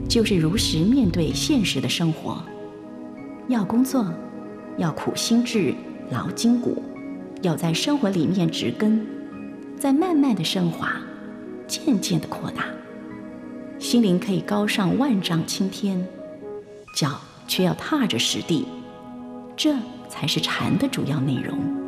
就是如实面对现实的生活，要工作，要苦心志，劳筋骨，要在生活里面植根，再慢慢的升华，渐渐的扩大，心灵可以高上万丈青天，脚却要踏着实地，这才是禅的主要内容。